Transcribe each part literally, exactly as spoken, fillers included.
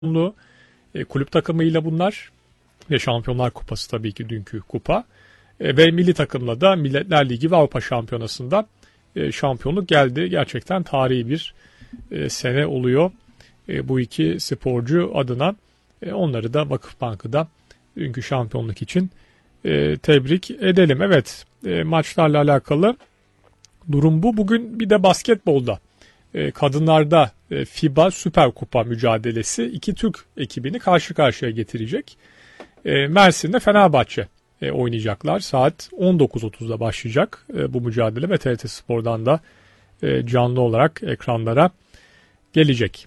şampiyonluğu e, kulüp takımıyla bunlar ve Şampiyonlar Kupası tabii ki dünkü kupa e, ve milli takımla da Milletler Ligi ve Avrupa Şampiyonası'nda e, şampiyonluk geldi. Gerçekten tarihi bir e, sene oluyor e, bu iki sporcu adına. E, onları da Vakıfbank'ı da dünkü şampiyonluk için e, tebrik edelim. Evet, e, maçlarla alakalı durum bu. Bugün bir de basketbolda e, kadınlarda e, FIBA Süper Kupa mücadelesi iki Türk ekibini karşı karşıya getirecek. E, Mersin'de Fenerbahçe e, oynayacaklar. Saat on dokuz otuzda başlayacak e, bu mücadele ve T R T Spor'dan da e, canlı olarak ekranlara gelecek.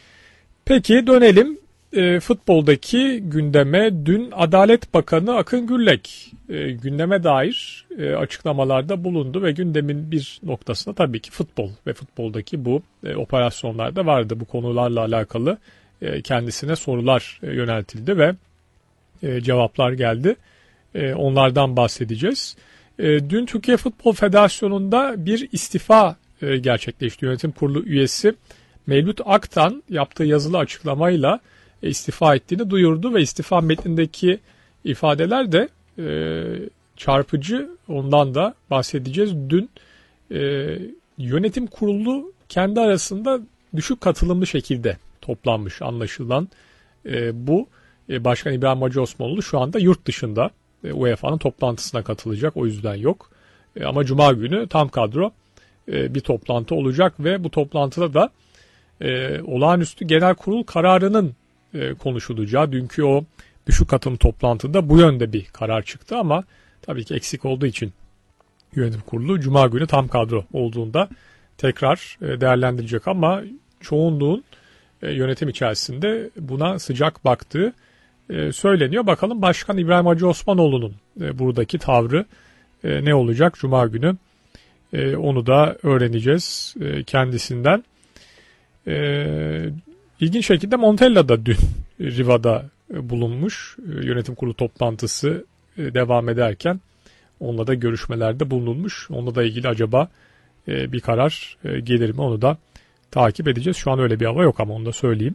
Peki dönelim e, futboldaki gündeme. Dün Adalet Bakanı Akın Gürlek e, gündeme dair e, açıklamalarda bulundu ve gündemin bir noktasında tabii ki futbol ve futboldaki bu e, operasyonlarda vardı. Bu konularla alakalı e, kendisine sorular e, yöneltildi ve e, cevaplar geldi. E, onlardan bahsedeceğiz. E, dün Türkiye Futbol Federasyonu'nda bir istifa e, gerçekleşti. Yönetim Kurulu üyesi Mevlüt Aktan yaptığı yazılı açıklamayla e, istifa ettiğini duyurdu ve istifa metnindeki ifadeler de e, çarpıcı. Ondan da bahsedeceğiz. Dün e, yönetim kurulu kendi arasında düşük katılımlı şekilde toplanmış anlaşılan e, bu. E, Başkan İbrahim Hacı Osmanoğlu şu anda yurt dışında e, U E F A'nın toplantısına katılacak. O yüzden yok. E, ama Cuma günü tam kadro e, bir toplantı olacak ve bu toplantıda da e, olağanüstü genel kurul kararının e, konuşulacağı. Dünkü o düşük katılım toplantıda bu yönde bir karar çıktı ama tabii ki eksik olduğu için yönetim kurulu Cuma günü tam kadro olduğunda tekrar e, değerlendirilecek ama çoğunluğun e, yönetim içerisinde buna sıcak baktığı e, söyleniyor. Bakalım Başkan İbrahim Hacı Osmanoğlu'nun e, buradaki tavrı e, ne olacak Cuma günü? E, onu da öğreneceğiz e, kendisinden. E, ilginç şekilde Montella da dün Riva'da bulunmuş. E, yönetim kurulu toplantısı e, devam ederken onunla da görüşmelerde bulunulmuş. Onunla da ilgili acaba e, bir karar e, gelir mi onu da takip edeceğiz. Şu an öyle bir hava yok ama onu da söyleyeyim.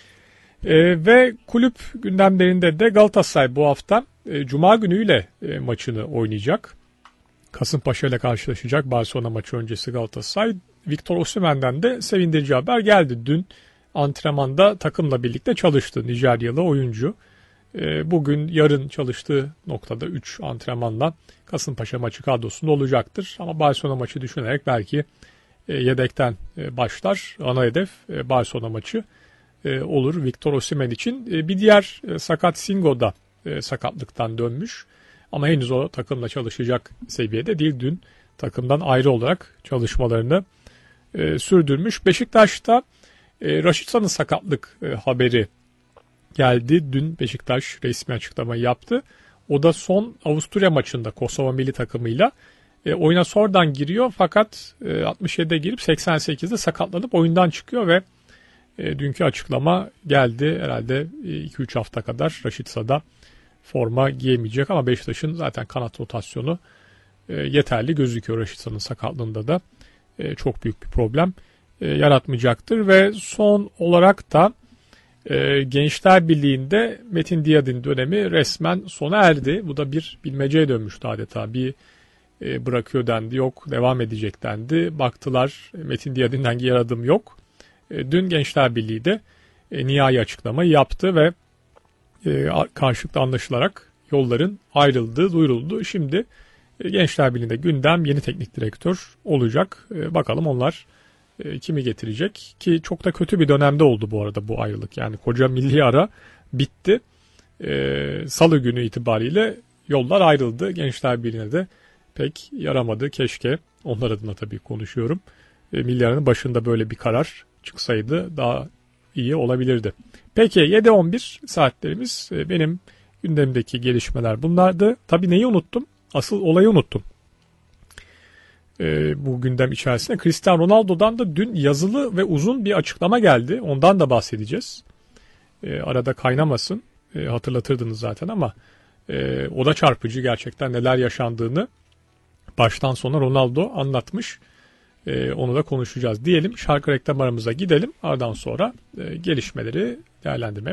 E, ve kulüp gündemlerinde de Galatasaray bu hafta e, Cuma günüyle e, maçını oynayacak. Kasımpaşa ile karşılaşacak Barcelona maçı öncesi Galatasaray. Victor Osimhen'den de sevindirici haber geldi. Dün antrenmanda takımla birlikte çalıştı Nijeryalı oyuncu. E, bugün yarın çalıştığı noktada üç antrenmanla Kasımpaşa maçı kadrosunda olacaktır. Ama Barcelona maçı düşünerek belki e, yedekten e, başlar. Ana hedef e, Barcelona maçı e, olur Victor Osimhen için. E, bir diğer e, sakat Singo da e, sakatlıktan dönmüş. Ama henüz o takımla çalışacak seviyede değil. Dün takımdan ayrı olarak çalışmalarını e, sürdürmüş. Beşiktaş'ta e, Raşitsa'nın sakatlık e, haberi geldi. Dün Beşiktaş resmi açıklama yaptı. O da son Avusturya maçında Kosova milli takımıyla e, oyuna sonradan giriyor fakat e, altmış yedide girip seksen sekizde sakatlanıp oyundan çıkıyor ve e, dünkü açıklama geldi. Herhalde iki üç hafta kadar Raşitsa'da forma giyemeyecek ama Beşiktaş'ın zaten kanat rotasyonu e, yeterli gözüküyor. Raşitsa'nın sakatlığında da e, çok büyük bir problem e, yaratmayacaktır ve son olarak da e, Gençler Birliği'nde Metin Diyadin dönemi resmen sona erdi. Bu da bir bilmeceye dönmüştü adeta. Bir e, bırakıyor dendi, yok devam edecek dendi. Baktılar Metin Diyadin'den geri adım yok. E, dün Gençler Birliği de e, nihai açıklamayı yaptı ve e, karşılıklı anlaşılarak yolların ayrıldığı duyuruldu. Şimdi e, Gençler Birliği'nde gündem yeni teknik direktör olacak. E, bakalım onlar e, kimi getirecek ki çok da kötü bir dönemde oldu bu arada bu ayrılık. Yani koca milli ara bitti. E, Salı günü itibariyle yollar ayrıldı. Gençler Birliği'ne de pek yaramadı. Keşke onlar adına tabii konuşuyorum. E, milli aranın başında böyle bir karar çıksaydı daha iyi olabilirdi. Peki yedi on bir saatlerimiz benim gündemdeki gelişmeler bunlardı. Tabii neyi unuttum? Asıl olayı unuttum. Ee, bu gündem içerisinde Cristiano Ronaldo'dan da dün yazılı ve uzun bir açıklama geldi. Ondan da bahsedeceğiz. Ee, arada kaynamasın. Ee, hatırlatırdınız zaten ama e, o da çarpıcı gerçekten neler yaşandığını baştan sona Ronaldo anlatmış. E, onu da konuşacağız diyelim. Şarkı reklam aramıza gidelim. Ardından sonra e, gelişmeleri değerlendirmeye